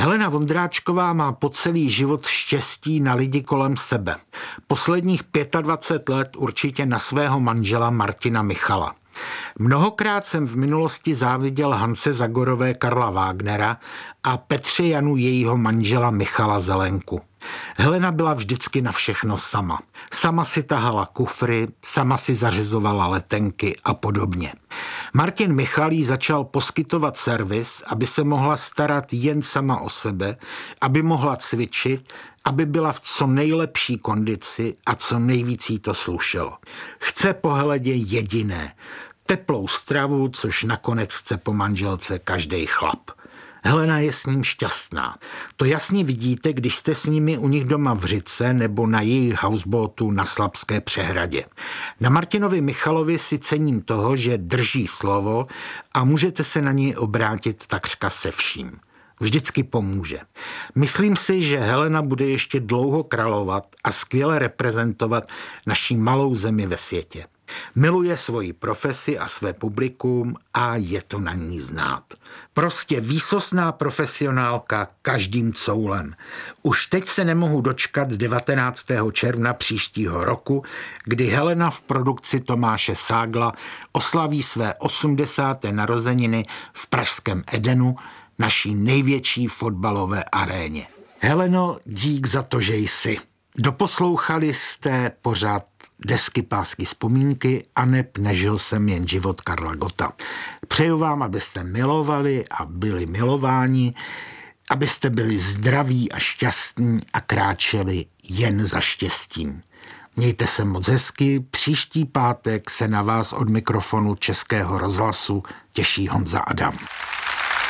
Helena Vondráčková má po celý život štěstí na lidi kolem sebe. Posledních 25 let určitě na svého manžela Martina Michala. Mnohokrát jsem v minulosti záviděl Hance Zagorové Karla Wagnera a Petře Janu jejího manžela Michala Zelenku. Helena byla vždycky na všechno sama. Sama si tahala kufry, sama si zařizovala letenky a podobně. Martin Michal jí začal poskytovat servis, aby se mohla starat jen sama o sebe, aby mohla cvičit, aby byla v co nejlepší kondici a co nejvíc jí to slušelo. Chce po Heledě jediné, teplou stravu, což nakonec chce po manželce každej chlap. Helena je s ním šťastná. To jasně vidíte, když jste s nimi u nich doma v Řitce nebo na jejich houseboatu na Slabské přehradě. Na Martinovi Michalovi si cením toho, že drží slovo a můžete se na něj obrátit takřka se vším. Vždycky pomůže. Myslím si, že Helena bude ještě dlouho královat a skvěle reprezentovat naší malou zemi ve světě. Miluje svoji profesi a své publikum a je to na ní znát. Prostě výsostná profesionálka každým coulem. Už teď se nemohu dočkat 19. června příštího roku, kdy Helena v produkci Tomáše Ságla oslaví své 80. narozeniny v pražském Edenu, naší největší fotbalové aréně. Heleno, dík za to, že jsi. Doposlouchali jste pořád Desky, pásky, vzpomínky a neb nežil jsem jen život Karla Gotta. Přeju vám, abyste milovali a byli milováni, abyste byli zdraví a šťastní a kráčeli jen za štěstím. Mějte se moc hezky, příští pátek se na vás od mikrofonu Českého rozhlasu těší Honza Adam.